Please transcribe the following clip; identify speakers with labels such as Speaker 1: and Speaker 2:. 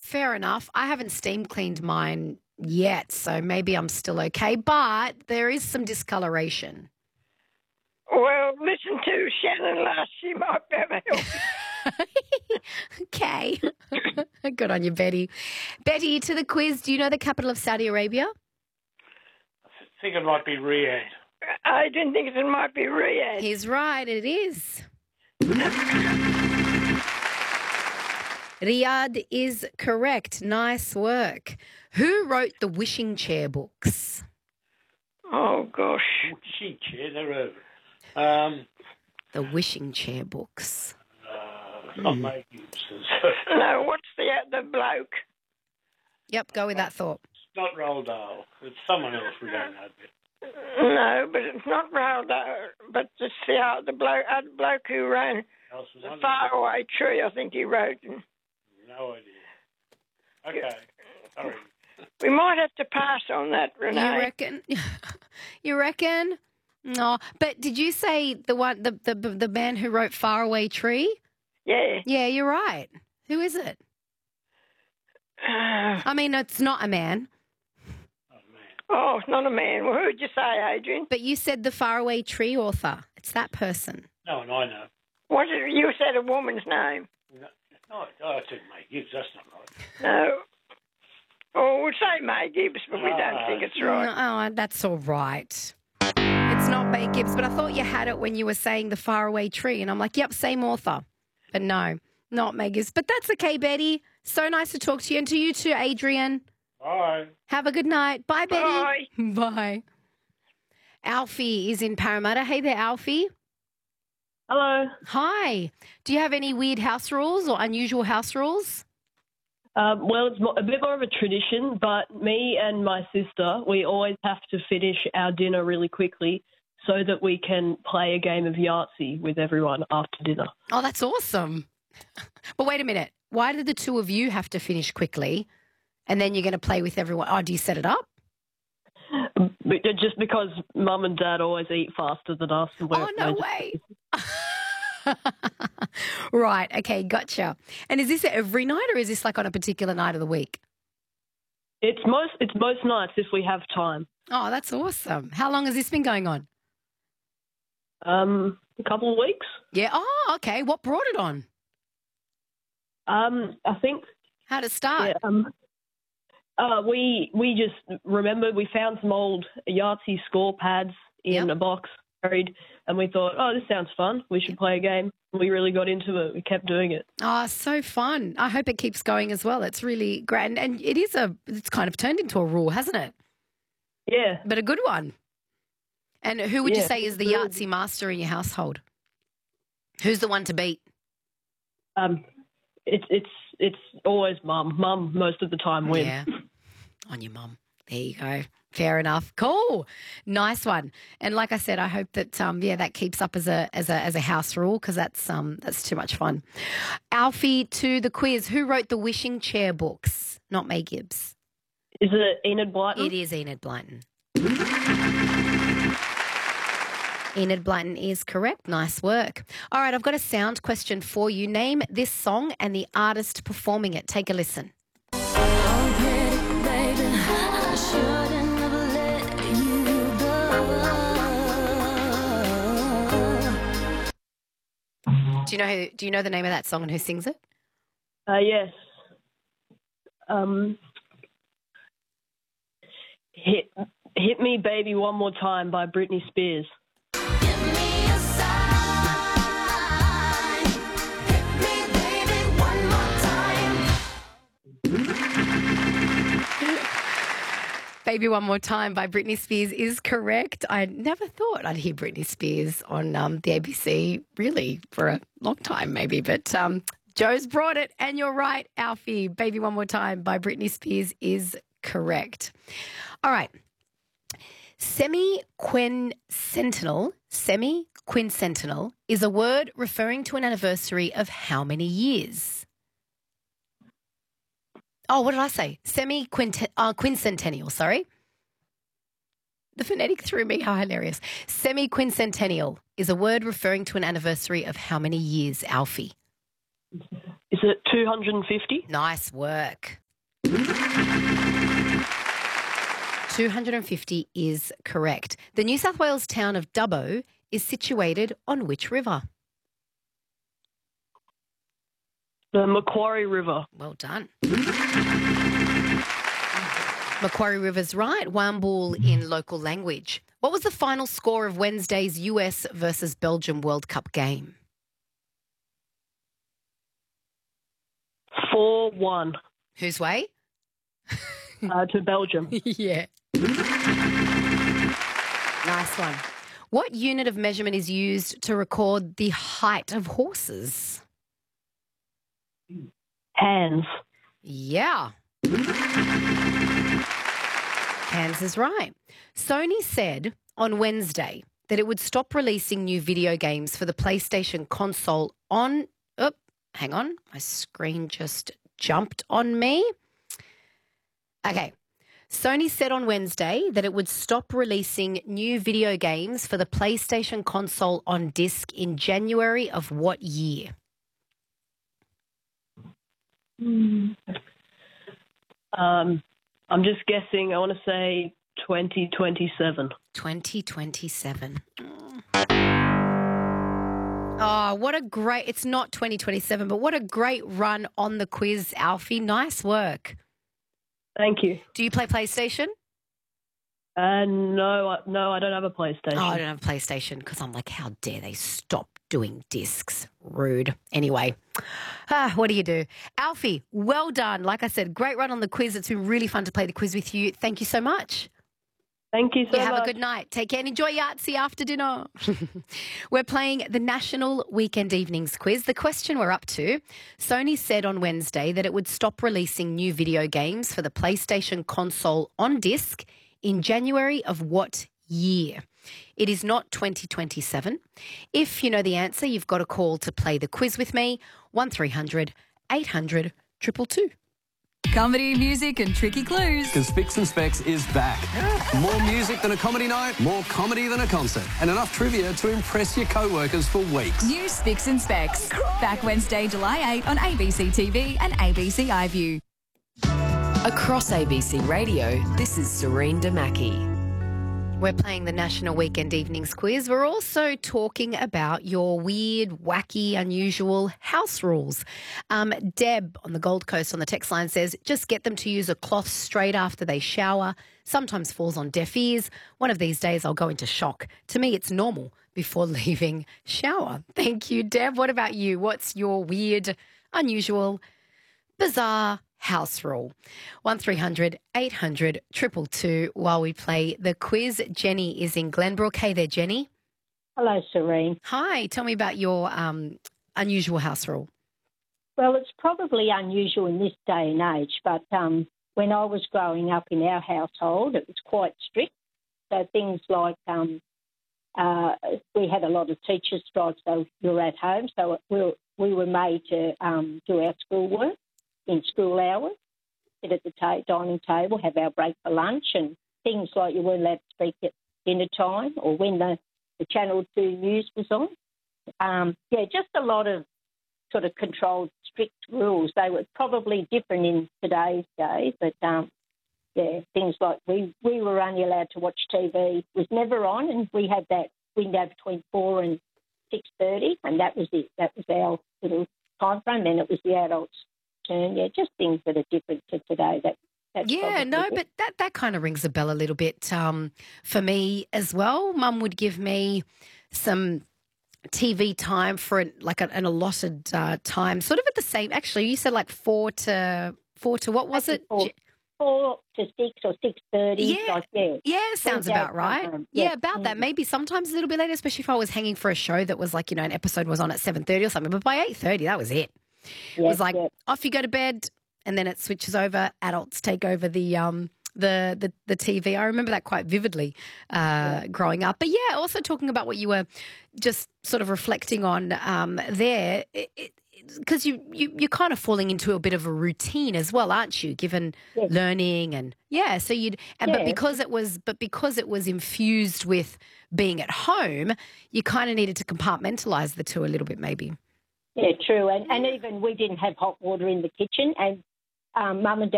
Speaker 1: fair enough. I haven't steam cleaned mine yet, so maybe I'm still okay, but there is some discoloration.
Speaker 2: Well, listen to Shannon last. She might be able to help.
Speaker 1: Okay. Good on you, Betty. Betty, to the quiz, do you know the capital of Saudi Arabia?
Speaker 3: I think it might be Riyadh.
Speaker 2: I didn't think it might be Riyadh.
Speaker 1: He's right, it is. Riyadh is correct. Nice work. Who wrote the Wishing Chair books?
Speaker 2: Oh, gosh.
Speaker 3: Wishing Chair, they're over.
Speaker 1: The Wishing Chair books.
Speaker 3: Not May Gibbs.
Speaker 2: No, what's the bloke?
Speaker 1: Yep, go with that thought.
Speaker 3: It's not Roald Dahl. It's someone else we don't know.
Speaker 2: No, but it's not Raldo, but it's the bloke who ran the Faraway Tree, I think he wrote.
Speaker 3: No idea. Okay, sorry.
Speaker 2: We might have to pass on that, Renee.
Speaker 1: You reckon? You reckon? No, but did you say the man who wrote Faraway Tree?
Speaker 2: Yeah.
Speaker 1: Yeah, you're right. Who is it? I mean, it's not a man.
Speaker 2: Oh, it's not a man. Well, who'd you say, Adrian?
Speaker 1: But you said the Faraway Tree author. It's that person.
Speaker 3: No, and I know.
Speaker 2: You said a woman's name.
Speaker 3: No, I said May Gibbs. That's not right.
Speaker 2: No. Oh, we'll say May Gibbs, but we don't think it's right.
Speaker 1: Oh, that's all right. It's not May Gibbs, but I thought you had it when you were saying the Faraway Tree, and I'm like, yep, same author. But no, not May Gibbs. But that's okay, Betty. So nice to talk to you, and to you too, Adrian.
Speaker 3: Bye.
Speaker 1: Have a good night. Bye, Betty.
Speaker 2: Bye.
Speaker 1: Bye. Alfie is in Parramatta. Hey there, Alfie.
Speaker 4: Hello.
Speaker 1: Hi. Do you have any weird house rules or unusual house rules?
Speaker 4: Well, it's a bit more of a tradition, but me and my sister, we always have to finish our dinner really quickly so that we can play a game of Yahtzee with everyone after dinner.
Speaker 1: Oh, that's awesome. But wait a minute. Why did the two of you have to finish quickly and then you're going to play with everyone? Oh, do you set it up?
Speaker 4: Just because Mum and Dad always eat faster than us. And
Speaker 1: Oh, no way. Right. Okay. Gotcha. And is this every night or is this like on a particular night of the week?
Speaker 4: It's most nights if we have time.
Speaker 1: Oh, that's awesome. How long has this been going on?
Speaker 4: A couple of weeks.
Speaker 1: Yeah. Oh, okay. What brought it on?
Speaker 4: I think.
Speaker 1: How did it start?
Speaker 4: Yeah, we just remembered we found some old Yahtzee score pads in a box buried, and we thought, oh, this sounds fun. We should play a game. We really got into it. We kept doing it.
Speaker 1: Oh, so fun. I hope it keeps going as well. It's really great. And it's kind of turned into a rule, hasn't it?
Speaker 4: Yeah.
Speaker 1: But a good one. And who would you say is the Yahtzee master in your household? Who's the one to beat?
Speaker 4: It's always Mum. Mum most of the time wins.
Speaker 1: Yeah. On your mum. There you go. Fair enough. Cool. Nice one. And like I said, I hope that that keeps up as a house rule because that's too much fun. Alfie, to the quiz. Who wrote the Wishing Chair books? Not May Gibbs.
Speaker 4: Is it Enid Blyton?
Speaker 1: It is Enid Blyton. Enid Blyton is correct. Nice work. All right, I've got a sound question for you. Name this song and the artist performing it. Take a listen. Do you know the name of that song and who sings it?
Speaker 4: Yes. Hit Me Baby One More Time by Britney Spears. Baby One More Time by Britney Spears is correct. I never thought I'd hear Britney Spears on the ABC really for a long time maybe, but Joe's brought it and you're right, Alfie. Baby One More Time by Britney Spears is correct. All right. Semi-quincentennial is a word referring to an anniversary of how many years? Oh, what did I say? Quincentennial, sorry. The phonetic threw me. How hilarious. Semi-quincentennial is a word referring to an anniversary of how many years, Alfie?
Speaker 5: Is it 250?
Speaker 1: Nice work. 250 is correct. The New South Wales town of Dubbo is situated on which river?
Speaker 5: The Macquarie River.
Speaker 1: Well done. Macquarie River's right. Wambool in local language. What was the final score of Wednesday's US versus Belgium World Cup game?
Speaker 5: 4-1
Speaker 1: Whose way?
Speaker 5: to Belgium.
Speaker 1: Yeah. Nice one. What unit of measurement is used to record the height of horses?
Speaker 5: Hands.
Speaker 1: Yeah. Hands is right. Sony said on Wednesday that it would stop releasing new video games for the PlayStation console on... Oh, hang on. My screen just jumped on me. Okay. Sony said on Wednesday that it would stop releasing new video games for the PlayStation console on disc in January of what year?
Speaker 5: I'm just guessing. I want to say 2027.
Speaker 1: 2027. Oh, what a great... It's not 2027, but what a great run on the quiz, Alfie. Nice work.
Speaker 5: Thank you.
Speaker 1: Do you play PlayStation?
Speaker 5: No, I don't have a PlayStation.
Speaker 1: Oh, I don't have a PlayStation because I'm like, how dare they stop doing discs? Rude. Anyway, what do you do? Alfie, well done. Like I said, great run on the quiz. It's been really fun to play the quiz with you. Thank you so much.
Speaker 5: Thank you so much.
Speaker 1: Have a good night. Take care and enjoy Yahtzee after dinner. We're playing the National Weekend Evenings Quiz. The question we're up to, Sony said on Wednesday that it would stop releasing new video games for the PlayStation console on disc in January of what year? It is not 2027. If you know the answer, you've got a call to play the quiz with me, 1300 800 222.
Speaker 6: Comedy, music and tricky clues.
Speaker 7: Because Spicks and Specs is back. More music than a comedy night, more comedy than a concert, and enough trivia to impress your co-workers for weeks.
Speaker 6: New Spicks and Specs. Back Wednesday, July 8 on ABC TV and ABC iView.
Speaker 8: Across ABC Radio, this is Serene Damaki.
Speaker 1: We're playing the National Weekend Evenings Quiz. We're also talking about your weird, wacky, unusual house rules. Deb on the Gold Coast on the text line says, just get them to use a cloth straight after they shower. Sometimes falls on deaf ears. One of these days I'll go into shock. To me, it's normal before leaving shower. Thank you, Deb. What about you? What's your weird, unusual, bizarre house rule? 1300 800 222 while we play the quiz. Jenny is in Glenbrook. Hey there, Jenny.
Speaker 9: Hello, Serene.
Speaker 1: Hi. Tell me about your unusual house rule.
Speaker 9: Well, it's probably unusual in this day and age, but when I was growing up in our household, it was quite strict. So things like we had a lot of teachers' strikes, so we were at home, so we were made to do our schoolwork in school hours, sit at the dining table, have our break for lunch, and things like you weren't allowed to speak at dinner time or when the Channel 2 news was on. Just a lot of sort of controlled, strict rules. They were probably different in today's day, but things like we were only allowed to watch TV. It was never on, and we had that window between 4 and 6:30, and that was it. That was our little time frame. Then it was the adults' turn. Yeah, just things that are different to today. But
Speaker 1: that kind of rings a bell a little bit for me as well. Mum would give me some TV time for an allotted time, sort of at the same. Actually, you said like 4 to what was it?
Speaker 9: 4 to 6 or 6:30.
Speaker 1: Yeah, sounds about right. Yeah, about that. Maybe sometimes a little bit later, especially if I was hanging for a show that was like, an episode was on at 7:30 or something. But by 8:30, that was it. It was like off you go to bed, and then it switches over. Adults take over the TV. I remember that quite vividly growing up. But yeah, also talking about what you were just sort of reflecting on there, because you're kind of falling into a bit of a routine as well, aren't you? Given learning and but because it was infused with being at home, you kind of needed to compartmentalize the two a little bit, maybe.
Speaker 9: Yeah, true. And even we didn't have hot water in the kitchen, and Mum and Dad